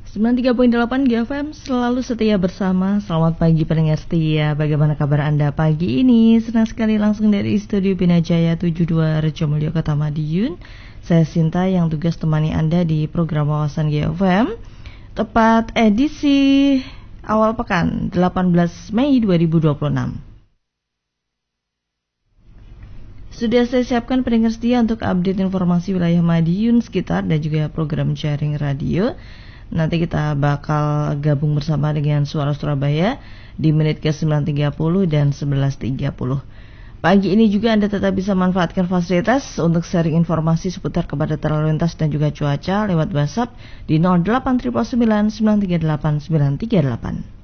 93.8 GFM selalu setia bersama. Selamat pagi pendengar setia. Bagaimana kabar Anda pagi ini? Senang sekali langsung dari Studio Binajaya 72 Rejomulyo Kota Madiun. Saya Sinta yang tugas temani Anda di program Wawasan GFM. Tepat edisi awal pekan 18 Mei 2026. Sudah saya siapkan pendengar setia untuk update informasi wilayah Madiun sekitar dan juga program jaring radio. Nanti kita bakal gabung bersama dengan Suara Surabaya di menit ke 9.30 dan 11.30. Pagi ini juga Anda tetap bisa manfaatkan fasilitas untuk sharing informasi seputar kepadatan lalu lintas dan juga cuaca lewat WhatsApp di 08 939 938 938.